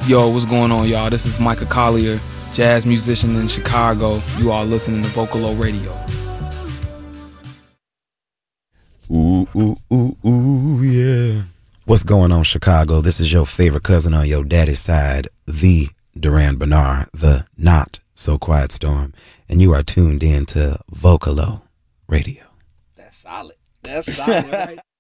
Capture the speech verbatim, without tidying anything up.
Yo, what's going on, y'all? This is Micah Collier, jazz musician in Chicago. You are listening to Vocalo Radio. Ooh, ooh, ooh, ooh, yeah. What's going on, Chicago? This is your favorite cousin on your daddy's side, the Duran Bernard, the not so quiet storm, and you are tuned in to Vocalo Radio. That's solid. That's solid, right?